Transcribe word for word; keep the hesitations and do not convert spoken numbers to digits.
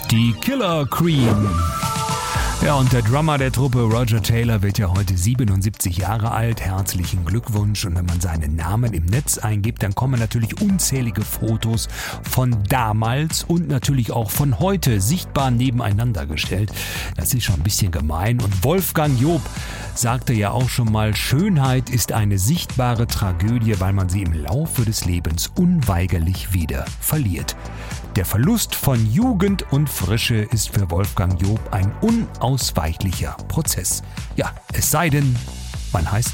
Die Killer Queen. Ja, und der Drummer der Truppe Roger Taylor wird ja heute siebenundsiebzig Jahre alt. Herzlichen Glückwunsch. Und wenn man seinen Namen im Netz eingibt, dann kommen natürlich unzählige Fotos von damals und natürlich auch von heute sichtbar nebeneinander gestellt. Das ist schon ein bisschen gemein. Und Wolfgang Job sagte ja auch schon mal, Schönheit ist eine sichtbare Tragödie, weil man sie im Laufe des Lebens unweigerlich wieder verliert. Der Verlust von Jugend und Frische ist für Wolfgang Job ein unausweichlicher Prozess. Ja, es sei denn, man heißt